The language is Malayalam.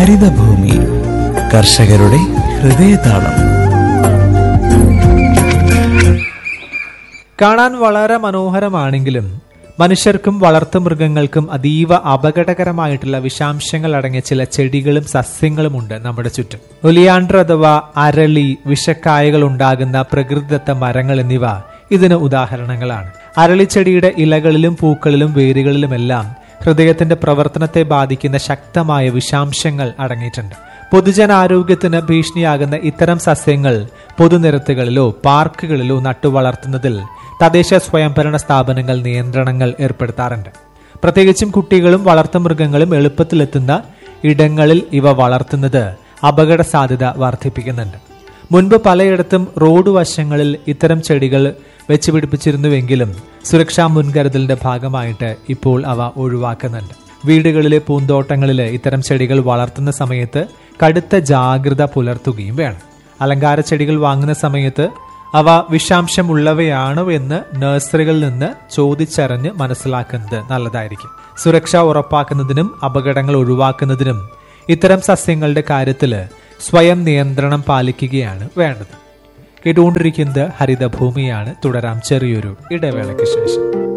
ഹരിതഭൂമി കർഷകരുടെ ഹൃദയതാളം. കാണാൻ വളരെ മനോഹരമാണെങ്കിലും മനുഷ്യർക്കും വളർത്തുമൃഗങ്ങൾക്കും അതീവ അപകടകരമായിട്ടുള്ള വിഷാംശങ്ങൾ അടങ്ങിയ ചില ചെടികളും സസ്യങ്ങളും ഉണ്ട് നമ്മുടെ ചുറ്റും. ഒലിയാൻഡർ അഥവാ അരളി, വിഷക്കായകൾ ഉണ്ടാകുന്ന പ്രകൃതിദത്ത മരങ്ങൾ എന്നിവ ഇതിന് ഉദാഹരണങ്ങളാണ്. അരളിച്ചെടിയുടെ ഇലകളിലും പൂക്കളിലും വേരുകളിലുമെല്ലാം ഹൃദയത്തിന്റെ പ്രവർത്തനത്തെ ബാധിക്കുന്ന ശക്തമായ വിഷാംശങ്ങൾ അടങ്ങിയിട്ടുണ്ട്. പൊതുജനാരോഗ്യത്തിന് ഭീഷണിയാകുന്ന ഇത്തരം സസ്യങ്ങൾ പൊതുനിരത്തുകളിലോ പാർക്കുകളിലോ നട്ടുവളർത്തുന്നതിൽ തദ്ദേശ സ്വയംഭരണ സ്ഥാപനങ്ങൾ നിയന്ത്രണങ്ങൾ ഏർപ്പെടുത്താറുണ്ട്. പ്രത്യേകിച്ചും കുട്ടികളും വളർത്തുമൃഗങ്ങളും എളുപ്പത്തിലെത്തുന്ന ഇടങ്ങളിൽ ഇവ വളർത്തുന്നത് അപകട സാധ്യത വർദ്ധിപ്പിക്കുന്നുണ്ട്. മുൻപ് പലയിടത്തും റോഡ് വശങ്ങളിൽ ഇത്തരം ചെടികൾ വെച്ചുപിടിപ്പിച്ചിരുന്നുവെങ്കിലും സുരക്ഷാ മുൻകരുതലിന്റെ ഭാഗമായിട്ട് ഇപ്പോൾ അവ ഒഴിവാക്കുന്നുണ്ട്. വീടുകളിലെ പൂന്തോട്ടങ്ങളിൽ ഇത്തരം ചെടികൾ വളർത്തുന്ന സമയത്ത് കടുത്ത ജാഗ്രത പുലർത്തുകയും വേണം. അലങ്കാര ചെടികൾ വാങ്ങുന്ന സമയത്ത് അവ വിഷാംശം ഉള്ളവയാണോ എന്ന് നഴ്സറികളിൽ നിന്ന് ചോദിച്ചറിഞ്ഞ് മനസ്സിലാക്കുന്നത് നല്ലതായിരിക്കും. സുരക്ഷ ഉറപ്പാക്കുന്നതിനും അപകടങ്ങൾ ഒഴിവാക്കുന്നതിനും ഇത്തരം സസ്യങ്ങളുടെ കാര്യത്തിൽ സ്വയം നിയന്ത്രണം പാലിക്കുകയാണ് വേണ്ടത്. കേട്ടുകൊണ്ടിരിക്കുന്നത് ഹരിതഭൂമിയാണ്. തുടരാം ചെറിയൊരു ഇടവേളയ്ക്ക് ശേഷം.